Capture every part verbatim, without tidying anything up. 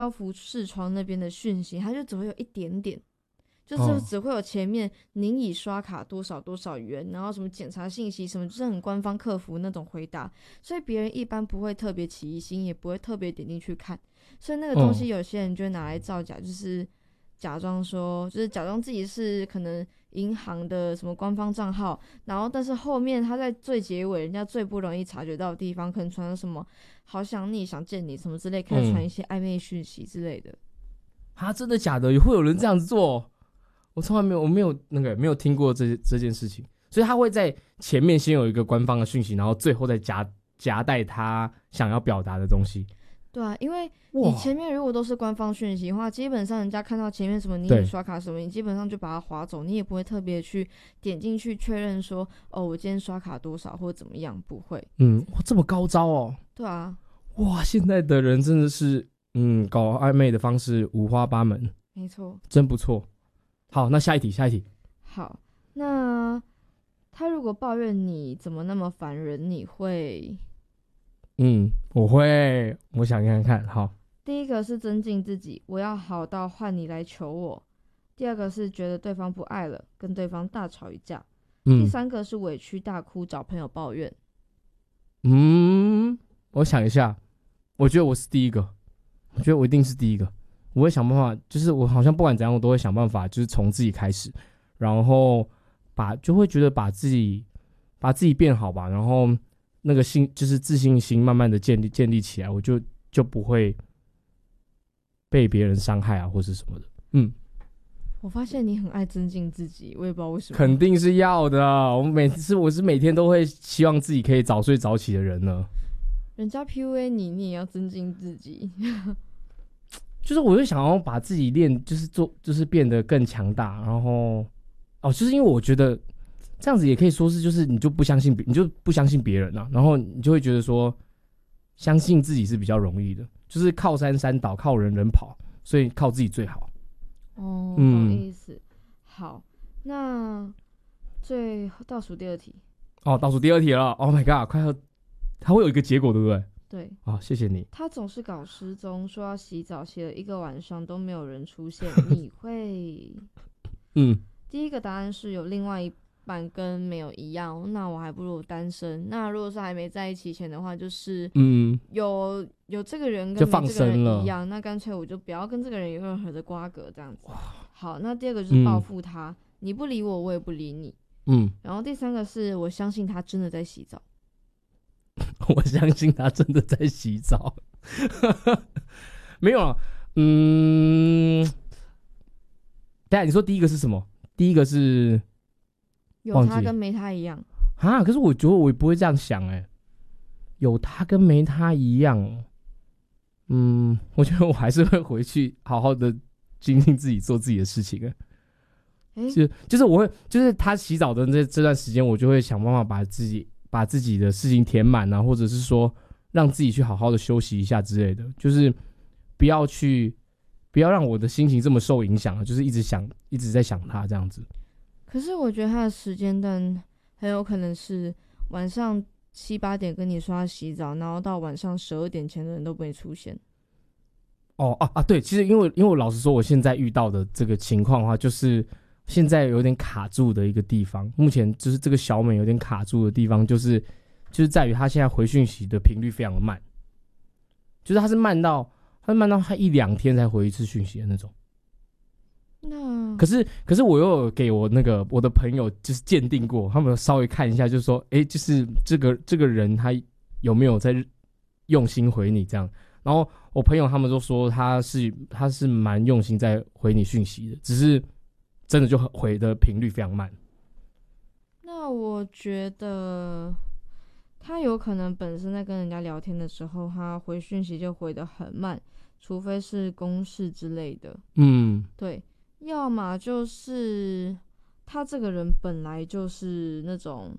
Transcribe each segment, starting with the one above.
高服视窗那边的讯息，它就只会有一点点，就是只会有前面您已刷卡多少多少元，然后什么检查信息什么，就是很官方客服那种回答，所以别人一般不会特别起疑心，也不会特别点进去看，所以那个东西有些人就会拿来造假，就是假装说，就是假装自己是可能银行的什么官方账号，然后但是后面他在最结尾，人家最不容易察觉到的地方，可能传什么好想你、想见你什么之类，开始传一些暧昧讯息之类的。 啊，真的假的？会有人这样子做？我从来没有，我没有那个没有听过这这件事情，所以他会在前面先有一个官方的讯息，然后最后再夹夹带他想要表达的东西。 对啊，因为你前面如果都是官方讯息的话，基本上人家看到前面什么你已刷卡什么，你基本上就把它划走，你也不会特别去点进去确认说，哦，我今天刷卡多少或者怎么样，不会。 嗯，哇，这么高招哦。 对啊。 哇，现在的人真的是，嗯，搞暧昧的方式五花八门。 没错。真不错。好，那下一题，下一题。 好，那他如果抱怨你怎么那么烦人，你会？ 嗯，我会，我想看看。好， 第一个是增进自己，我要好到换你来求我；第二个是觉得对方不爱了，跟对方大吵一架；嗯、第三个是委屈大哭找朋友抱怨。 嗯，我想一下，我觉得我是第一个，我觉得我一定是第一个。我会想办法，就是我好像不管怎样，我都会想办法，就是从自己开始，然后把就会觉得把自己把自己变好吧，然后那个心就是自信心慢慢的建立建立起来，我就就不会被别人伤害啊，或是什么的。嗯， 我发现你很爱增进自己，我也不知道为什么。 肯定是要的，我每次我是每天都会希望自己可以早睡早起的人呢。 人家 P U A 你，你也要增进自己。 就是我就想要把自己练，就是做，就是变得更强大，然后哦，就是因为我觉得这样子也可以说是，就是你就不相信别，你就不相信别人啊，然后你就会觉得说，相信自己是比较容易的，就是靠山山倒，靠人人跑，所以靠自己最好。 哦，懂意思。嗯、好，那最倒数第二题。 哦，倒数第二题了 ，Oh my god， 快要，它会有一个结果，对不对？ 对啊、哦，谢谢你。 他总是搞失踪，说要洗澡，洗了一个晚上都没有人出现，你会？ 嗯， 第一个答案是有另外一半跟没有一样，那我还不如单身。那如果是还没在一起前的话，就是嗯，有有这个人跟没这个人一样，那干脆我就不要跟这个人有任何的瓜葛，这样子。好，那第二个就是报复他、嗯，你不理我，我也不理你。嗯，然后第三个是我相信他真的在洗澡。 我相信他真的在洗澡。没有啊，嗯，等下你说第一个是什么？第一个是有他跟没他一样啊？可是我觉得我也不会这样想哎、欸，有他跟没他一样，嗯，我觉得我还是会回去好好的精进自己，做自己的事情哎、欸。就就是我会，就是他洗澡的这这段时间，我就会想办法把自己。把自己的事情填满啊，或者是说让自己去好好的休息一下之类的，就是不要去，不要让我的心情这么受影响，就是一直想，一直在想他这样子。 可是我觉得他的时间段很有可能是晚上七八点跟你说他洗澡，然后到晚上十二点前的人都不会出现。 哦啊啊，对，其实因为因为我老实说，我现在遇到的这个情况的话，就是现在有点卡住的一个地方，目前就是这个小美有点卡住的地方，就是就是在于她现在回讯息的频率非常的慢，就是她是慢到她是慢到她一两天才回一次讯息的那种。那可是可是我又有给我那个我的朋友就是鉴定过，他们稍微看一下，就是说，哎、欸，就是这个这个人他有没有在用心回你这样。然后我朋友他们都说他是他是蛮用心在回你讯息的，只是真的就回的频率非常慢。 那我觉得他有可能本身在跟人家聊天的时候，他回讯息就回得很慢，除非是公事之类的。嗯，对，要么就是他这个人本来就是那种，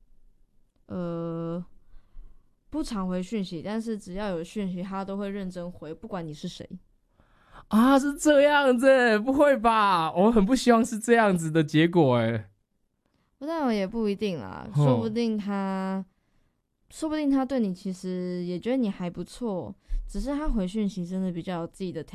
呃。不常回讯息，但是只要有讯息，他都会认真回，不管你是谁。 啊，是这样子？不会吧？我很不希望是这样子的结果哎。 但也不一定啦，说不定他说不定他对你其实也觉得你还不错，只是他回讯息真的比较有自己的